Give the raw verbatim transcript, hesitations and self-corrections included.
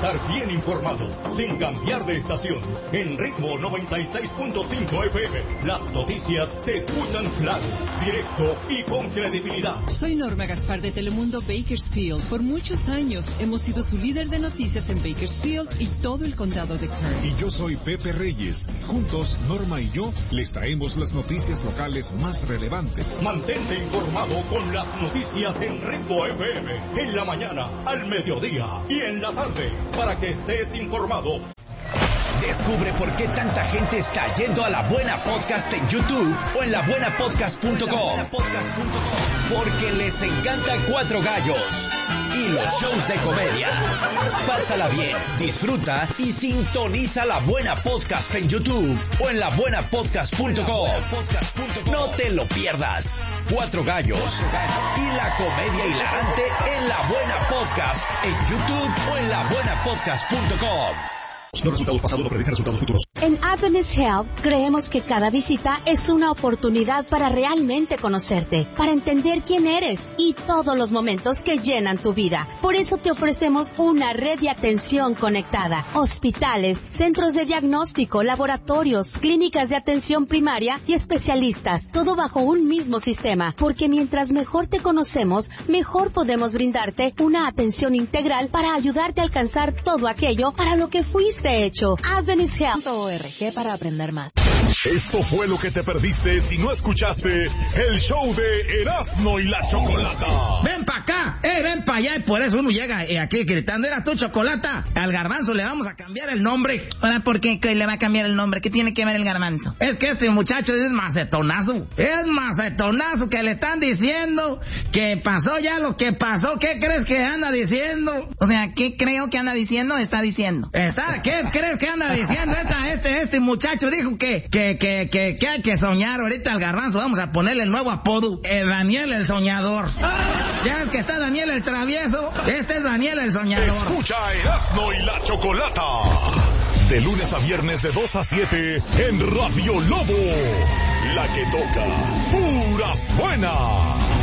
estar bien informado, sin cambiar de estación. En Ritmo noventa y seis punto cinco F M, las noticias se escuchan claro, directo y con credibilidad. Soy Norma Gaspar de Telemundo Bakersfield. Por muchos años hemos sido su líder de noticias en Bakersfield y todo el condado de Kern. Y yo soy Pepe Reyes. Juntos, Norma y yo les traemos las noticias locales más relevantes. Mantente informado con las noticias en Ritmo F M, en la mañana, al mediodía y en la tarde, para que estés informado. Descubre por qué tanta gente está yendo a La Buena Podcast en YouTube o en la buena podcast punto com. Porque les encanta Cuatro Gallos y los shows de comedia. Pásala bien, disfruta y sintoniza La Buena Podcast en YouTube o en la buena podcast punto com. No te lo pierdas. Cuatro Gallos y la comedia hilarante en La Buena Podcast en YouTube o en la buena podcast punto com. Los resultados pasados no predicen resultados futuros. En Adventist Health creemos que cada visita es una oportunidad para realmente conocerte, para entender quién eres y todos los momentos que llenan tu vida. Por eso te ofrecemos una red de atención conectada, hospitales, centros de diagnóstico, laboratorios, clínicas de atención primaria y especialistas, todo bajo un mismo sistema, porque mientras mejor te conocemos, mejor podemos brindarte una atención integral para ayudarte a alcanzar todo aquello para lo que fuiste hecho. Adventist Health punto org para aprender más. Esto fue lo que te perdiste si no escuchaste el show de Erasmo y la Chocolata. Ven pa' acá, eh, ven pa' allá, y por eso uno llega eh, aquí gritando, era tu Chocolata. Al Garbanzo le vamos a cambiar el nombre. Ahora, ¿por qué le va a cambiar el nombre? ¿Qué tiene que ver el Garbanzo? Es que este muchacho es macetonazo, es macetonazo que le están diciendo que pasó ya lo que pasó. ¿Qué crees que anda diciendo? O sea, ¿qué creo que anda diciendo? Está diciendo. Está, ¿qué crees que anda diciendo? Esta, este, este muchacho dijo que, que, que, que, que hay que soñar. Ahorita al Garbanzo vamos a ponerle el nuevo apodo, eh, Daniel el Soñador. Ya ves que está Daniel el Travieso, este es Daniel el Soñador. Escucha Erasmo y la Chocolata, de lunes a viernes de dos a siete en Radio Lobo, la que toca puras buenas.